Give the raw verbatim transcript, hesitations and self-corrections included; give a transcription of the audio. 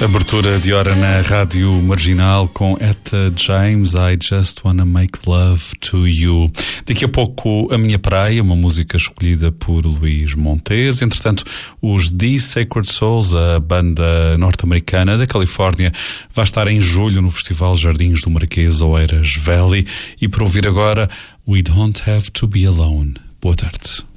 Abertura de hora na Rádio Marginal com Etta James, I Just Wanna Make Love to You. Daqui a pouco A Minha Praia, uma música escolhida por Luís Montes. Entretanto, os The Sacred Souls, a banda norte-americana da Califórnia, vai estar em julho no Festival Jardins do Marquês, Oeiras Valley. E para ouvir agora, We Don't Have to Be Alone. Boa tarde.